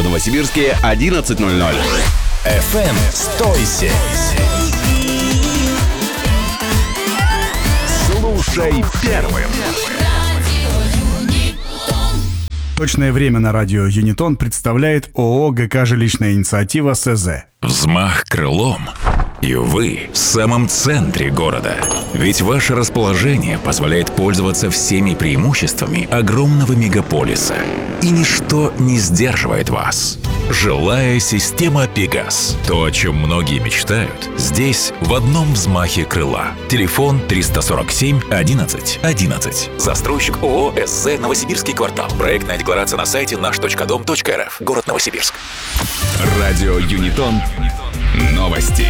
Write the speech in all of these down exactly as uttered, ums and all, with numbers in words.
Новосибирске одиннадцать ноль ноль. эф эм сто семь. Слушай первым. Точное время на радио Юнитон представляет ООО ГК «Жилищная инициатива» СЗ. Взмах крылом, и вы в самом центре города. Ведь ваше расположение позволяет пользоваться всеми преимуществами огромного мегаполиса. И ничто не сдерживает вас. Жилая система «Пегас». То, о чем многие мечтают, здесь в одном взмахе крыла. Телефон триста сорок семь одиннадцать одиннадцать. Застройщик ООО «СЗ Новосибирский квартал». Проектная декларация на сайте наш точка дом точка эр эф. Город Новосибирск. Радио Юнитон. Новости.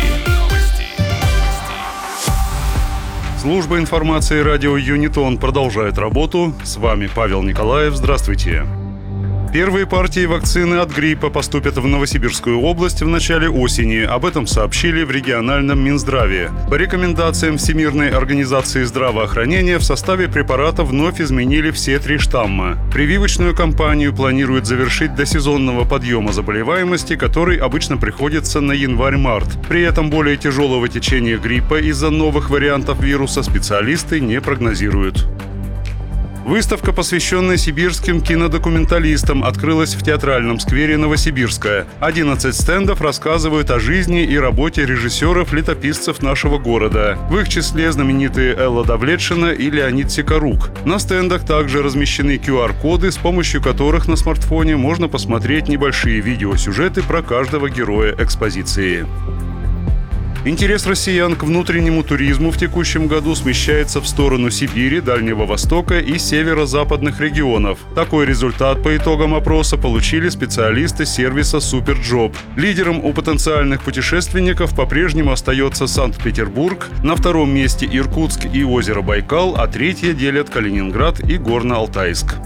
Служба информации радио Юнитон продолжает работу. С вами Павел Николаев. Здравствуйте. Первые партии вакцины от гриппа поступят в Новосибирскую область в начале осени. Об этом сообщили в региональном Минздраве. По рекомендациям Всемирной организации здравоохранения в составе препарата вновь изменили все три штамма. Прививочную кампанию планируют завершить до сезонного подъема заболеваемости, который обычно приходится на январь-март. При этом более тяжелого течения гриппа из-за новых вариантов вируса специалисты не прогнозируют. Выставка, посвященная сибирским кинодокументалистам, открылась в театральном сквере Новосибирска. одиннадцать стендов рассказывают о жизни и работе режиссеров-летописцев нашего города. В их числе знаменитые Элла Давлетшина и Леонид Сикорук. На стендах также размещены ку ар-коды, с помощью которых на смартфоне можно посмотреть небольшие видеосюжеты про каждого героя экспозиции. Интерес россиян к внутреннему туризму в текущем году смещается в сторону Сибири, Дальнего Востока и северо-западных регионов. Такой результат по итогам опроса получили специалисты сервиса «Суперджоп». Лидером у потенциальных путешественников по-прежнему остается Санкт-Петербург, на втором месте Иркутск и озеро Байкал, а третье делят Калининград и Горно-Алтайск.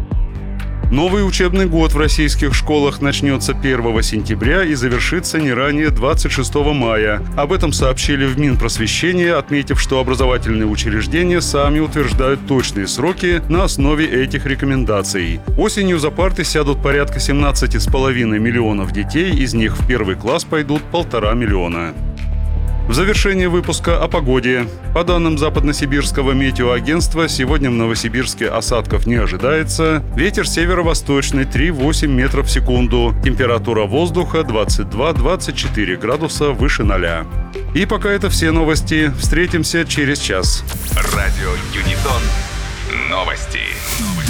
Новый учебный год в российских школах начнется первого сентября и завершится не ранее двадцать шестого мая. Об этом сообщили в Минпросвещения, отметив, что образовательные учреждения сами утверждают точные сроки на основе этих рекомендаций. Осенью за парты сядут порядка семнадцать с половиной миллионов детей, из них в первый класс пойдут полтора миллиона. В завершение выпуска о погоде. По данным Западносибирского метеоагентства, сегодня в Новосибирске осадков не ожидается. Ветер северо-восточный три целых восемь десятых метров в секунду. Температура воздуха двадцать два - двадцать четыре градуса выше ноля. И пока это все новости. Встретимся через час. Радио Юнитон. Новости.